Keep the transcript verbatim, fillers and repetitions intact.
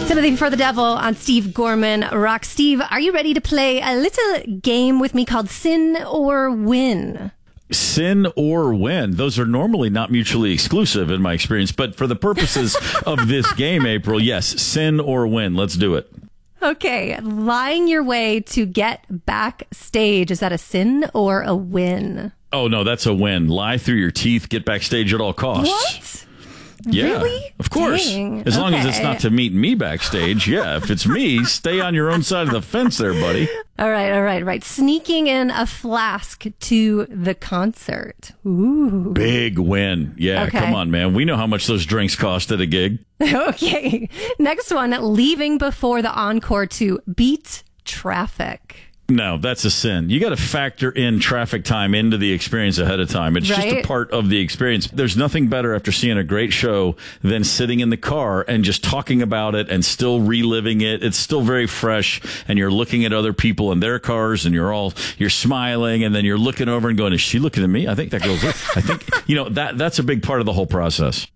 Sympathy for the Devil on Steve Gorman Rock. Steve, are you ready to play a little game with me called Sin or Win? Sin or win. Those are normally not mutually exclusive in my experience, but for the purposes of this game, April, yes, sin or win. Let's do it. Okay, lying your way to get backstage. Is that a sin or a win? Oh, no, that's a win. Lie through your teeth, get backstage at all costs. What? Yeah, really? Of course. Dang. As long okay. as it's not to meet me backstage. Yeah, if it's me, stay on your own side of the fence there, buddy. All right, all right, right. Sneaking in a flask to the concert. Ooh. Big win. Yeah, Okay. come on, man. We know how much those drinks cost at a gig. Okay. Next one, leaving before the encore to beat traffic. No, that's a sin. You got to factor in traffic time into the experience ahead of time. It's just a Right. part of the experience. There's nothing better after seeing a great show than sitting in the car and just talking about it and still reliving it. It's still very fresh, and you're looking at other people in their cars, and you're all you're smiling, and then you're looking over and going, "Is she looking at me? I think that girl's." I think you know that that's a big part of the whole process.